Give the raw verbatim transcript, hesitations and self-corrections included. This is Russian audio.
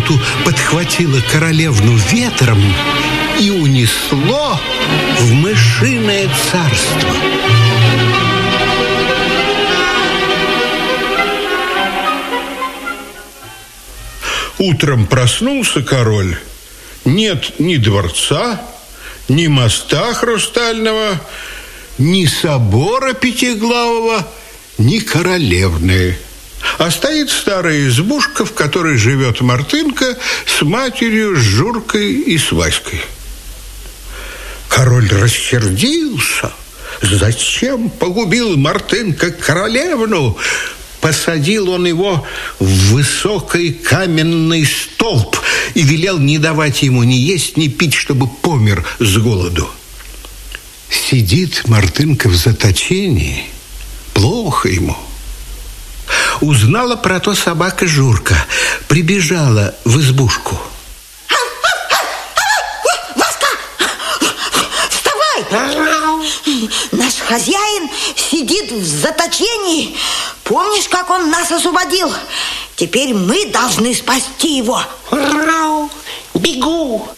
минуту подхватило королевну ветром и унесло в мышиное царство. Утром проснулся король. Нет ни дворца, ни моста хрустального, ни собора пятиглавого, ни королевны. А стоит старая избушка, в которой живет Мартынка с матерью, с Журкой и с Васькой. Король рассердился. Зачем погубил Мартынка королевну? Посадил он его в высокий каменный столб и велел не давать ему ни есть, ни пить, чтобы помер с голоду. Сидит Мартынка в заточении, плохо ему. Узнала про то собака Журка, прибежала в избушку. Васька, вставай! Наш хозяин сидит в заточении. Помнишь, как он нас освободил? Теперь мы должны спасти его. Бегу!